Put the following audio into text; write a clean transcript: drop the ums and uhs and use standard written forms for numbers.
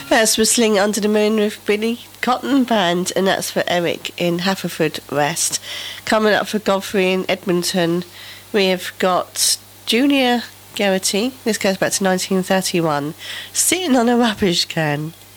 That's Whistling Under the Moon with Billy Cotton Band, and that's for Eric in Haverfordwest. Coming up for Godfrey in Edmonton, we've got Junior Geraghty. This goes back to 1931. Sitting on a Rubbish Can.